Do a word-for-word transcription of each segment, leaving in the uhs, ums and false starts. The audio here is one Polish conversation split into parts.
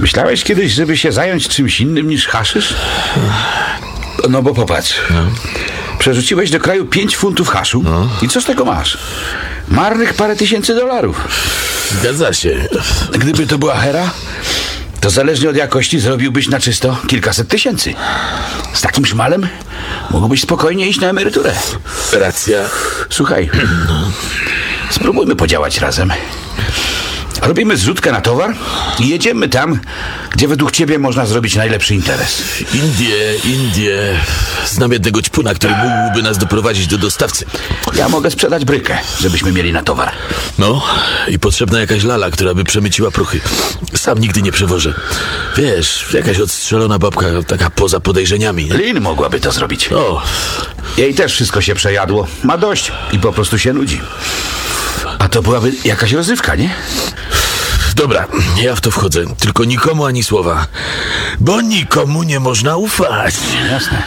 Myślałeś kiedyś, żeby się zająć czymś innym niż haszysz? No bo popatrz. No. Przerzuciłeś do kraju pięć funtów haszu. No. I co z tego masz? Marnych parę tysięcy dolarów. Zgadza się. Gdyby to była hera, to zależnie od jakości zrobiłbyś na czysto kilkaset tysięcy. Z takim szmalem mógłbyś spokojnie iść na emeryturę. Racja. Słuchaj, spróbujmy podziałać razem. Robimy zrzutkę na towar i jedziemy tam, gdzie według ciebie można zrobić najlepszy interes. Indie, Indie. Znam jednego ćpuna, który mógłby nas doprowadzić do dostawcy. Ja mogę sprzedać brykę, żebyśmy mieli na towar. No, i potrzebna jakaś lala, która by przemyciła prochy. Sam nigdy nie przewożę. Wiesz, jakaś odstrzelona babka, taka poza podejrzeniami. Nie? Lin mogłaby to zrobić. O. Jej też wszystko się przejadło. Ma dość i po prostu się nudzi. A to byłaby jakaś rozrywka, nie? Dobra, ja w to wchodzę. Tylko nikomu ani słowa. Bo nikomu nie można ufać. Jasne.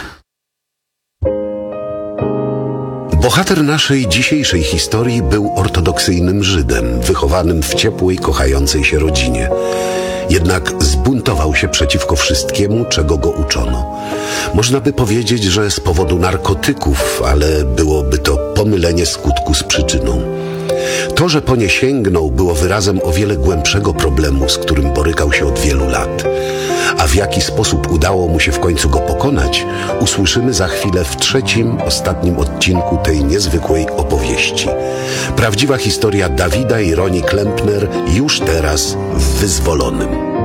Bohater naszej dzisiejszej historii był ortodoksyjnym Żydem, wychowanym w ciepłej, kochającej się rodzinie. Jednak zbuntował się przeciwko wszystkiemu, czego go uczono. Można by powiedzieć, że z powodu narkotyków, ale byłoby to pomylenie skutku z przyczyną. To, że po nie sięgnął, było wyrazem o wiele głębszego problemu, z którym borykał się od wielu lat. A w jaki sposób udało mu się w końcu go pokonać, usłyszymy za chwilę w trzecim, ostatnim odcinku tej niezwykłej opowieści. Prawdziwa historia Dawida i Roni Klempner już teraz w Wyzwolonym.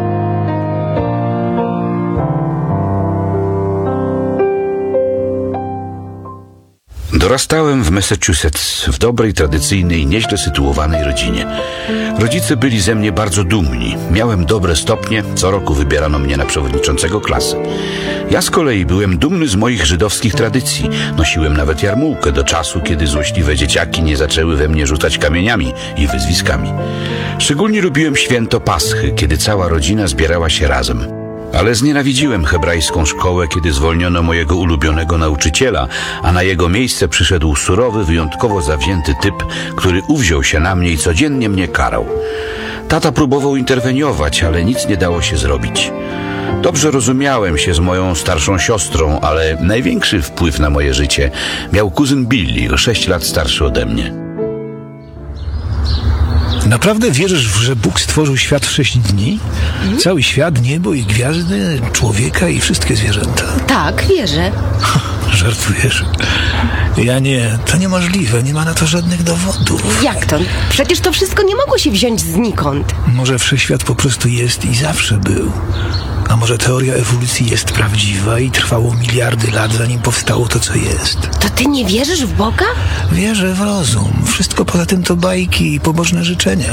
Dorastałem w Massachusetts, w dobrej, tradycyjnej, nieźle sytuowanej rodzinie. Rodzice byli ze mnie bardzo dumni. Miałem dobre stopnie, co roku wybierano mnie na przewodniczącego klasy. Ja z kolei byłem dumny z moich żydowskich tradycji. Nosiłem nawet jarmułkę do czasu, kiedy złośliwe dzieciaki nie zaczęły we mnie rzucać kamieniami i wyzwiskami. Szczególnie lubiłem święto Paschy, kiedy cała rodzina zbierała się razem. Ale znienawidziłem hebrajską szkołę, kiedy zwolniono mojego ulubionego nauczyciela, a na jego miejsce przyszedł surowy, wyjątkowo zawzięty typ, który uwziął się na mnie i codziennie mnie karał. Tata próbował interweniować, ale nic nie dało się zrobić. Dobrze rozumiałem się z moją starszą siostrą, ale największy wpływ na moje życie miał kuzyn Billy, o sześć lat starszy ode mnie. Naprawdę wierzysz, że Bóg stworzył świat w sześć dni? Hmm? Cały świat, niebo i gwiazdy, człowieka i wszystkie zwierzęta? Tak, wierzę. Żartujesz? Ja nie, to niemożliwe, nie ma na to żadnych dowodów. Jak to? Przecież to wszystko nie mogło się wziąć znikąd. Może wszechświat po prostu jest i zawsze był. A może teoria ewolucji jest prawdziwa i trwało miliardy lat, zanim powstało to, co jest. To ty nie wierzysz w Boga? Wierzę w rozum. Wszystko poza tym to bajki i pobożne życzenia.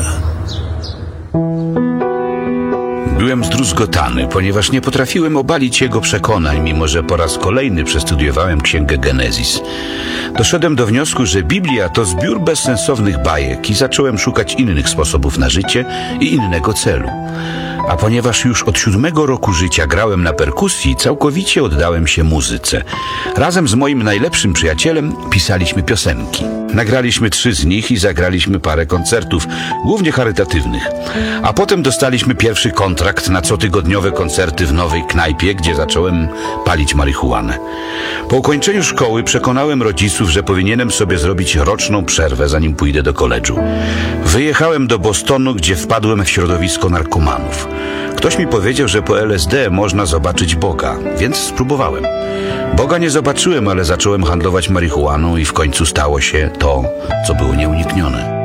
Byłem zdruzgotany, ponieważ nie potrafiłem obalić jego przekonań, mimo że po raz kolejny przestudiowałem Księgę Genezis. Doszedłem do wniosku, że Biblia to zbiór bezsensownych bajek i zacząłem szukać innych sposobów na życie i innego celu. A ponieważ już od siódmego roku życia grałem na perkusji, całkowicie oddałem się muzyce. Razem z moim najlepszym przyjacielem pisaliśmy piosenki. Nagraliśmy trzy z nich i zagraliśmy parę koncertów, głównie charytatywnych. A potem dostaliśmy pierwszy kontrakt na cotygodniowe koncerty w nowej knajpie, gdzie zacząłem palić marihuanę. Po ukończeniu szkoły przekonałem rodziców, że powinienem sobie zrobić roczną przerwę, zanim pójdę do koledżu. Wyjechałem do Bostonu, gdzie wpadłem w środowisko narkomanów. Ktoś mi powiedział, że po L S D można zobaczyć Boga, więc spróbowałem. Boga nie zobaczyłem, ale zacząłem handlować marihuaną i w końcu stało się to, co było nieuniknione.